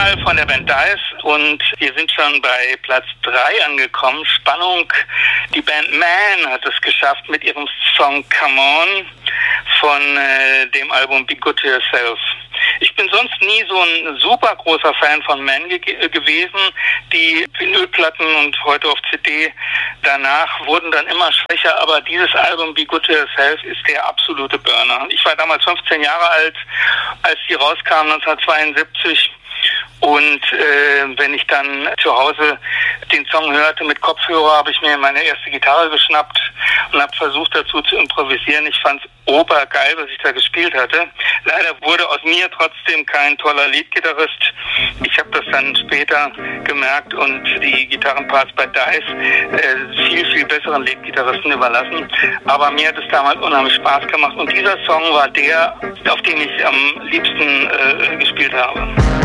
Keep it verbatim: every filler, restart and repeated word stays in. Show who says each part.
Speaker 1: Original von der Band Dice und wir sind schon bei Platz drei angekommen. Spannung. Die Band Man hat es geschafft mit ihrem Song Come On von äh, dem Album Be Good to Yourself. Ich bin sonst nie so ein super großer Fan von Man ge gewesen. Die Vinylplatten und heute auf C D danach wurden dann immer schwächer, aber dieses Album Be Good to Yourself ist der absolute Burner. Ich war damals fünfzehn Jahre alt, als die rauskam neunzehnhundertzweiundsiebzig. Und äh, wenn ich dann zu Hause den Song hörte mit Kopfhörer, habe ich mir meine erste Gitarre geschnappt und habe versucht dazu zu improvisieren. Ich fand es obergeil, was ich da gespielt hatte. Leider wurde aus mir trotzdem kein toller Leadgitarrist. Ich habe das dann später gemerkt und die Gitarrenparts bei Dice äh, viel, viel besseren Leadgitarristen überlassen. Aber mir hat es damals unheimlich Spaß gemacht und dieser Song war der, auf den ich am liebsten äh, gespielt habe.